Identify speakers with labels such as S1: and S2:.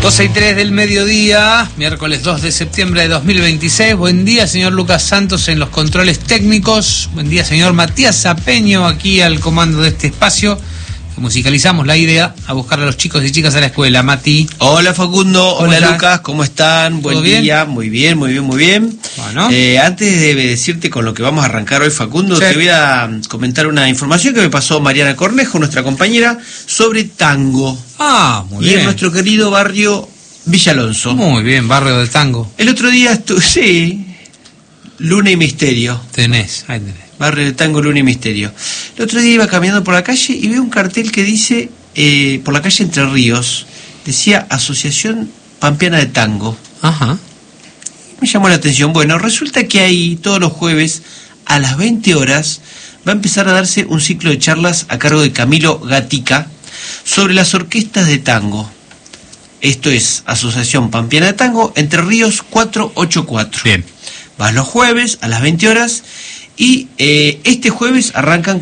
S1: 12:03 del mediodía, miércoles 2 de septiembre de 2026. Buen día, señor Lucas Santos en los controles técnicos. Buen día, señor Matías Zapeño, aquí al comando de este espacio. Musicalizamos la idea a buscar a los chicos y chicas a la escuela. Mati.
S2: Hola Facundo, hola Lucas, ¿cómo están? Buen día, muy bien. Bueno. Antes de decirte con lo que vamos a arrancar hoy, Facundo, sí, te voy a comentar una información que me pasó Mariana Cornejo, nuestra compañera, sobre tango.
S1: Ah, muy bien.
S2: Y en nuestro querido barrio Villa Alonso.
S1: Muy bien, barrio del tango.
S2: El otro día sí, Luna y Misterio.
S1: Ahí tenés.
S2: Barrio del Tango, Luna y Misterio. El otro día iba caminando por la calle y veo un cartel que dice, por la calle Entre Ríos, decía Asociación Pampeana de Tango.
S1: Ajá.
S2: Me llamó la atención. Bueno, resulta que ahí todos los jueves a las 20 horas va a empezar a darse un ciclo de charlas a cargo de Camilo Gatica sobre las orquestas de tango. Esto es Asociación Pampeana de Tango, Entre Ríos 484.
S1: Bien.
S2: Vas los jueves a las 20 horas y este jueves arrancan